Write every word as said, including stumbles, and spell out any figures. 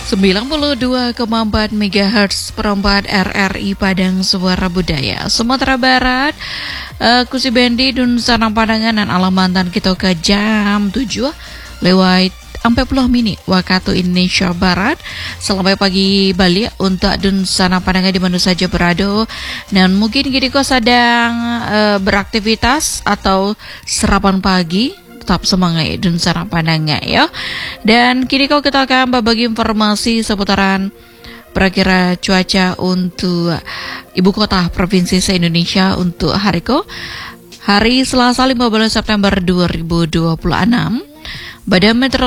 sembilan puluh dua koma empat megahertz perempat R R I Padang Suara Budaya Sumatera Barat. uh, Kusi Bendi Dun Sanang Padangan dan Alam Mantan kita ke jam tujuh lewat empat puluh menit waktu Indonesia Barat. Selamat pagi Bali untuk Dun Sanang Padangan di mana saja berada. Dan mungkin kita sedang uh, beraktivitas atau sarapan pagi. Tetap semangat dan sarapan ya. Dan kini kau kita akan berbagi informasi seputaran perakiraan cuaca untuk ibu kota provinsi se-Indonesia untuk hari ko hari Selasa lima belas September dua ribu dua puluh enam. Badan Meteorologi